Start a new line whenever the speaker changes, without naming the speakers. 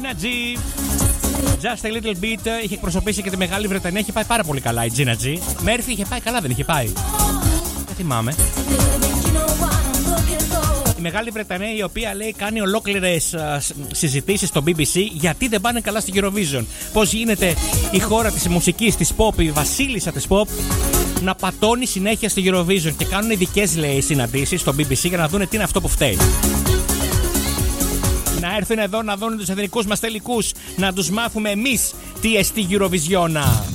Gina G. Just a little bit. Είχε εκπροσωπήσει και τη Μεγάλη Βρετανία. Είχε πάει πάρα πολύ καλά η Gina G. Μέρφυ είχε πάει καλά, δεν είχε πάει? Δεν θυμάμαι. Η Μεγάλη Βρετανία, η οποία λέει κάνει ολόκληρες συζητήσεις στο BBC γιατί δεν πάνε καλά στην Eurovision. Πώς γίνεται η χώρα της μουσικής, της pop, η βασίλισσα της pop, να πατώνει συνέχεια στη Eurovision, και κάνουν ειδικές, λέει, συναντήσεις στο BBC για να δουν τι είναι αυτό που φταίει. Να έρθουν εδώ να δουν τους εθνικούς μας τελικούς, να τους μάθουμε εμείς τι εστί Eurovision.